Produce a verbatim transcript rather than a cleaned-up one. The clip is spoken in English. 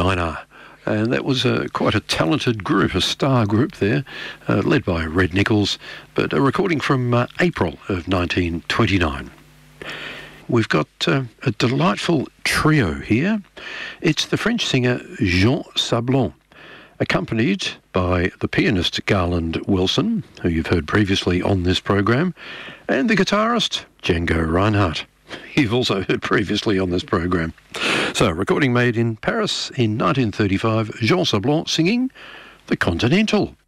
Diner. And that was uh, quite a talented group, a star group there, uh, led by Red Nichols, but a recording from uh, April of nineteen twenty-nine. We've got uh, a delightful trio here. It's the French singer Jean Sablon, accompanied by the pianist Garland Wilson, who you've heard previously on this program, and the guitarist Django Reinhardt, you've also heard previously on this program. So, recording made in Paris in nineteen thirty-five, Jean Sablon singing The Continental.